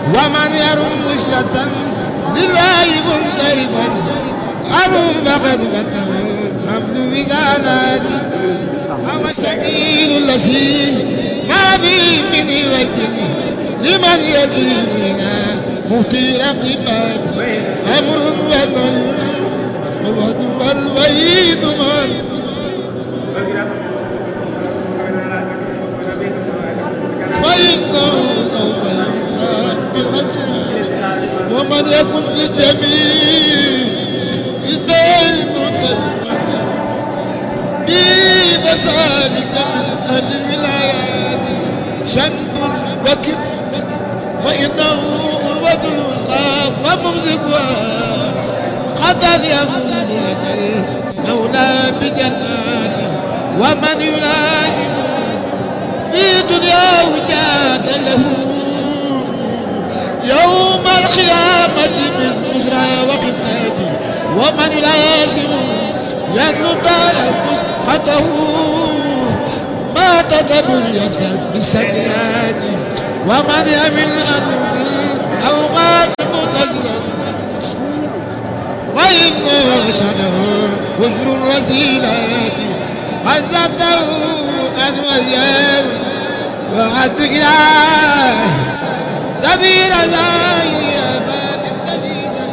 ومن يرم وصلة لله منصرفا أرم فقد فتح حمل وزالاتي هو السبيل الذي ما فيه من وجه لمن يديننا مهتي رقبات أمر ونهي ووعد والوعيد فإنه سوف يحساب بالغدر ومن يكن في جميع الدين متسما بفسادك من أهل الولايات شنب وكب فإنه أروة الوسطى وممسكها قد يفوز لك المولى بجنات ومن يلازم في دنياه جاد له يوم القيامة من بشرى وقتات ومن يلازم يدلو دار مسقطه ما تدبر يسفر بالسيئات ومن يمل أنه أو مات متزرا وإن شنه وجر الرسيلات عزته أن وياه وعد إله سبيل زاهي أباد النزيزة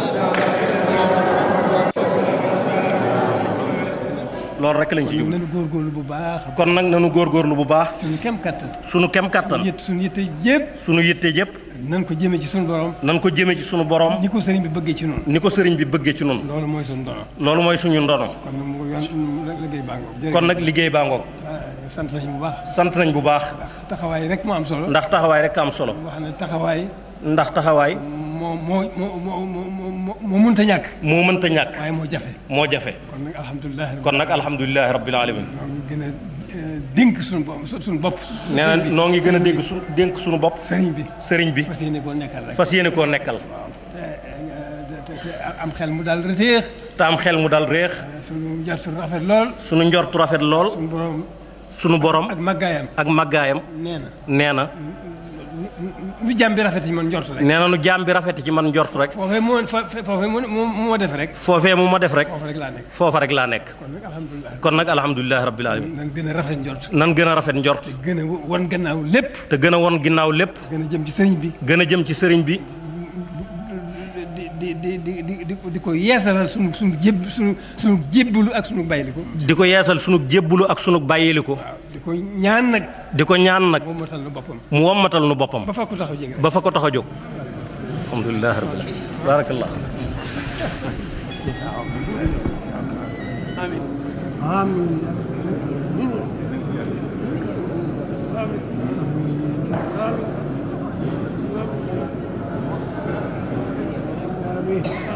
loolu rek lañ ci jub nañu góorgóorlu bu baax kon nag nañu góorgóorlu bu baax suñu kem kattan sunu kem kattan suñu yitte yëpp sunu yitte yëpp nan ko jëmee ci suñu borom nan ko jëme ci sunu borom ni ko sëriñ bi bëggee ci noonu ni ko sëriñ bi bëggee ci noonu loolu mooy suñu dono loolu mooy suñu ndono kon nag mu yoon liggéey baa ngoog kon nag liggéey baa ngoog sant nañu bu baax sant nañ bu baax ndax taxawaay rek moo am solo ndax taxawaay rek am solo wax ne taxawaay ndax taxawaay moo mënta ñàkk moo mënta ñàkk waaye moo jafe moo jafe kon nag alhamdulilah rabbil alamin ñoo ngi gën a dénk suñu bopp nee na noo ngi gën a dénk suñu bopp sëriñ bi fas yéene koo nekkal rek fas yéene koo nekkal te am xel mu daal réex te am xel mu dal réex suñu njortu rafet lool suñu njortu rafet lool suñu borom ak màggaayam nee na nu jàmm bi rafet ci man njort rek nee na nu jàmm bi rafet ci man njort rek foofee mu ma def rek foofee mu ma def rek foofa rek laa nekk kon nag alhamdulilah rabbil alamin nan gën a rafet njort nan gën a rafet njort te gën a won gannaaw lépp te gën a won ginnaaw lépp gën a jëm ci sëriñ bi gën a jëm ci sëriñ bi di ko yeesalal sunu jébbalu ak sunu bàyyiliku di ko yeesal sunu jébbalu ak sunu bàyyiliku di ko ñaan nag mu wommatal nu boppam mu wommatal nu boppam ba fa ko tax a jóg ba fa ko tax a jóg alhamdulilah rabbil alamin barakallah amin amin